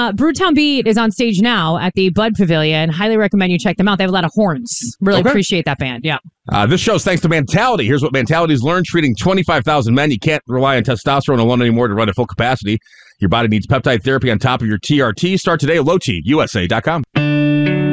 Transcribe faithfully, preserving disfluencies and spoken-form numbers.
Uh, Brewtown Beat is on stage now at the Bud Pavilion. Highly recommend you check them out. They have a lot of horns. Really Okay. appreciate that band. Yeah. Uh, this show's thanks to Mentality. Here's what Mentality's learned. Treating twenty-five thousand men. You can't rely on testosterone alone anymore to run at full capacity. Your body needs peptide therapy on top of your T R T. Start today at low T U S A dot com.